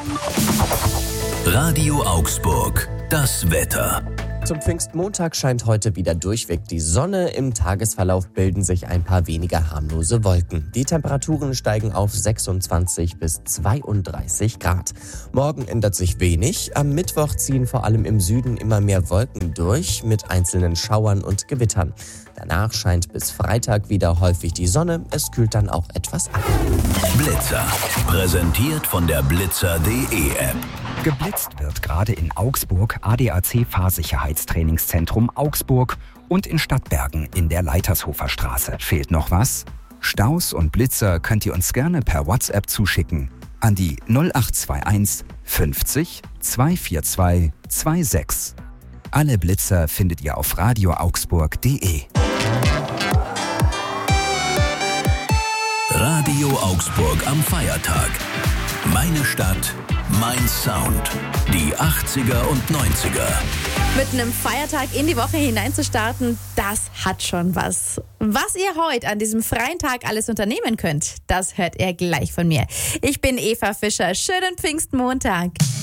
Radio Augsburg, das Wetter. Zum Pfingstmontag scheint heute wieder durchweg die Sonne. Im Tagesverlauf bilden sich ein paar weniger harmlose Wolken. Die Temperaturen steigen auf 26 bis 32 Grad. Morgen ändert sich wenig. Am Mittwoch ziehen vor allem im Süden immer mehr Wolken durch mit einzelnen Schauern und Gewittern. Danach scheint bis Freitag wieder häufig die Sonne. Es kühlt dann auch etwas ab. Blitzer. Präsentiert von der blitzer.de App. Geblitzt wird gerade in Augsburg, ADAC Fahrsicherheitstrainingszentrum Augsburg und in Stadtbergen in der Leitershofer Straße. Fehlt noch was? Staus und Blitzer könnt ihr uns gerne per WhatsApp zuschicken an die 0821 50 242 26. Alle Blitzer findet ihr auf radioaugsburg.de. Radio Augsburg am Feiertag. Meine Stadt, mein Sound. Die 80er und 90er. Mit einem Feiertag in die Woche hineinzustarten, das hat schon was. Was ihr heute an diesem freien Tag alles unternehmen könnt, das hört ihr gleich von mir. Ich bin Eva Fischer. Schönen Pfingstmontag.